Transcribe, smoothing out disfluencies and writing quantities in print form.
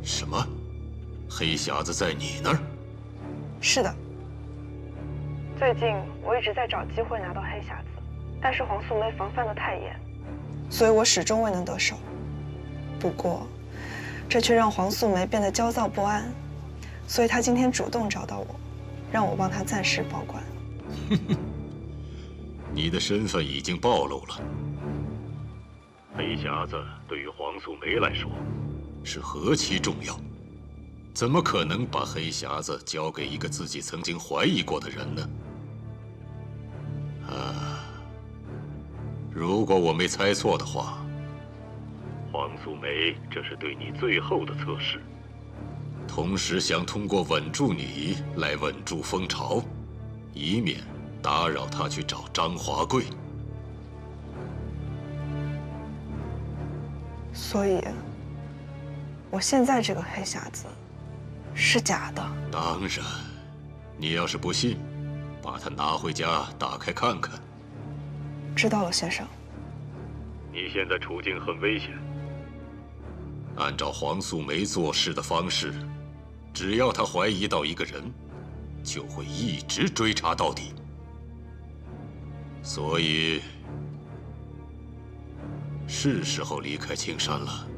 什么？黑匣子在你那儿？ 是的。最近我一直在找机会拿到黑匣子，但是黄素梅防范得太严，所以我始终未能得手。不过，这却让黄素梅变得焦躁不安，所以她今天主动找到我，让我帮她暂时保管。 你的身份已经暴露了。黑匣子对于黄素梅来说，是何其重要，怎么可能把黑匣子交给一个自己曾经怀疑过的人呢？如果我没猜错的话，黄素梅这是对你最后的测试，同时想通过稳住你来稳住风潮，以免打扰他去找张华贵。 所以，我现在这个黑匣子是假的。 当然，你要是不信，把它拿回家打开看看。 知道了，先生。 你现在处境很危险。按照黄素梅做事的方式，只要她怀疑到一个人，就会一直追查到底。所以，是时候离开青山了。